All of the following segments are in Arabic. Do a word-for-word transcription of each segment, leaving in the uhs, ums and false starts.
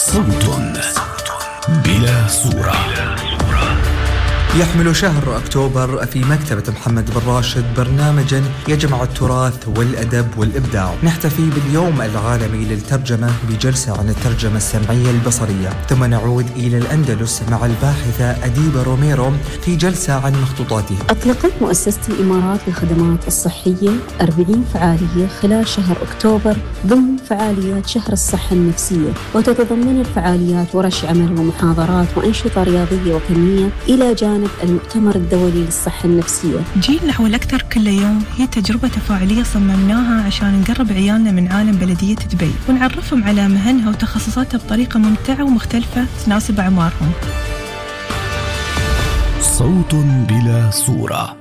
صوت بلا صورة. يحمل شهر أكتوبر في مكتبة محمد بن راشد برنامجاً يجمع التراث والأدب والإبداع. نحتفي باليوم العالمي للترجمة بجلسة عن الترجمة السمعية البصرية، ثم نعود إلى الأندلس مع الباحثة أديبة روميرو في جلسة عن مخطوطاتها. أطلقت مؤسسة الإمارات للخدمات الصحية أربعين فعالية خلال شهر أكتوبر ضمن فعاليات شهر الصحة النفسية، وتتضمن الفعاليات ورش عمل ومحاضرات وأنشطة رياضية وفنية إلى جانب المؤتمر الدولي للصحة النفسية. جيل نحو الأكثر كل يوم هي تجربة تفاعلية صممناها عشان نقرب عيالنا من عالم بلدية دبي ونعرفهم على مهنها وتخصصاتها بطريقة ممتعة ومختلفة تناسب أعمارهم. صوت بلا صورة.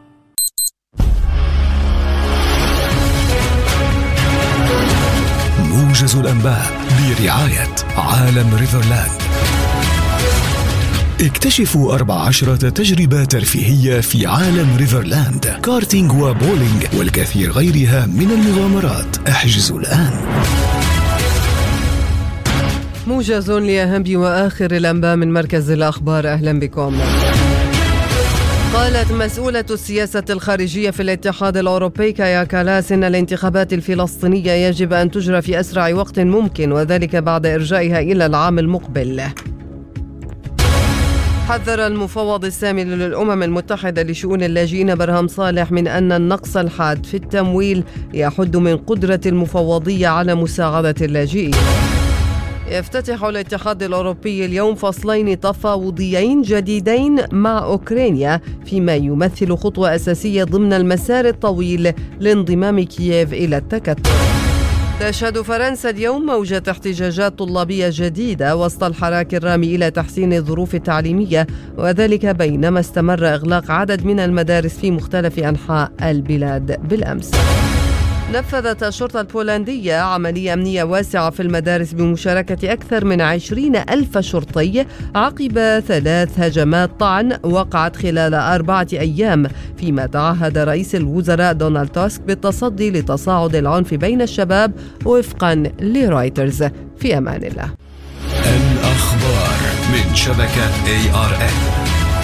موجز الأنباء برعاية عالم ريفرلاند. اكتشفوا أربع عشرة تجربة ترفيهية في عالم ريفرلاند، كارتينج وبولينج والكثير غيرها من المغامرات. احجزوا الآن. موجز لأهم وآخر الأنباء من مركز الأخبار. أهلا بكم. قالت مسؤولة السياسة الخارجية في الاتحاد الأوروبي كايا كالاس إن الانتخابات الفلسطينية يجب أن تجرى في أسرع وقت ممكن، وذلك بعد إرجائها إلى العام المقبل. حذر المفوض السامي للأمم المتحدة لشؤون اللاجئين برهام صالح من أن النقص الحاد في التمويل يحد من قدرة المفوضية على مساعدة اللاجئين. يفتتح الاتحاد الأوروبي اليوم فصلين تفاوضيين جديدين مع أوكرانيا، فيما يمثل خطوة أساسية ضمن المسار الطويل لانضمام كييف إلى التكتل. تشهد فرنسا اليوم موجة احتجاجات طلابية جديدة وسط الحراك الرامي إلى تحسين الظروف التعليمية، وذلك بينما استمر إغلاق عدد من المدارس في مختلف أنحاء البلاد بالأمس. نفذت الشرطة البولندية عملية أمنية واسعة في المدارس بمشاركة أكثر من عشرين ألف شرطي عقب ثلاث هجمات طعن وقعت خلال أربعة أيام، فيما تعهد رئيس الوزراء دونالد توسك بالتصدي لتصاعد العنف بين الشباب وفقا لرويترز. في أمان الله. الأخبار من شبكة إيه آر إن.